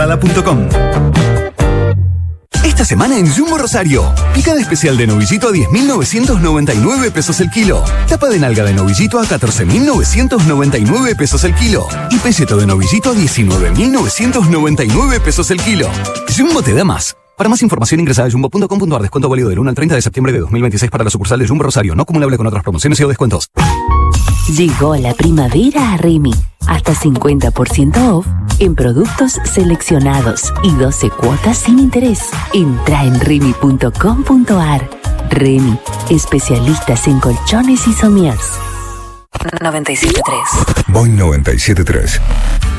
prada.com. Esta semana en Jumbo Rosario, picada especial de novillito a 10.999 pesos el kilo. Tapa de nalga de novillito a 14.999 pesos el kilo. Y pelleto de novillito a 19.999 pesos el kilo. Jumbo te da más. Para más información ingresa a jumbo.com.ar. Descuento válido del 1 al 30 de septiembre de 2026 para la sucursal de Jumbo Rosario. No acumulable con otras promociones y o descuentos. Llegó la primavera a Remy. Hasta 50% off en productos seleccionados y 12 cuotas sin interés. Entra en remy.com.ar. Remy, especialistas en colchones y somiers. 97.3. Boing 97.3.